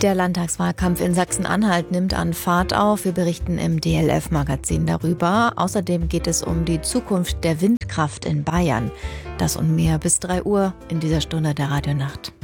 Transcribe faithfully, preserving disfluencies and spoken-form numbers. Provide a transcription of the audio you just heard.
Der Landtagswahlkampf in Sachsen-Anhalt nimmt an Fahrt auf. Wir berichten im D L F-Magazin darüber. Außerdem geht es um die Zukunft der Windkraft in Bayern. Das und mehr bis drei Uhr in dieser Stunde der Radionacht.